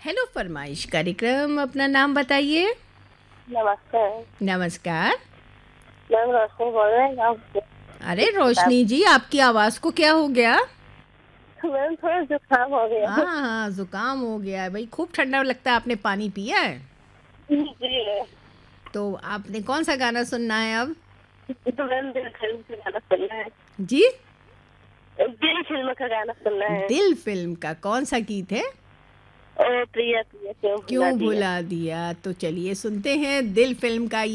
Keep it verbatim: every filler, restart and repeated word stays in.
Hello फरमाइश कार्यक्रम, अपना नाम बताइए। नमस्कार। नमस्कार। मैम रोशनी बोल रहे हैं गाँव से। अरे रोशनी जी, आपकी आवाज़ को क्या हो गया? मैम थोड़ा जुकाम हो गया है। हाँ हाँ, जुकाम हो गया है भाई, खूब ठंडा लगता है। आपने पानी पिया है? जी। तो आपने कौन सा गाना सुनना है अब? तो मैम दिल फिल्म का गाना सुनना है। जी? दिल फिल्म का गाना सुनना है। दिल फिल्म का कौन सा गीत है? ओ प्रिया प्रिया क्यों भुला क्यों दिया। भुला दिया? तो चलिए सुनते हैं दिल फिल्म का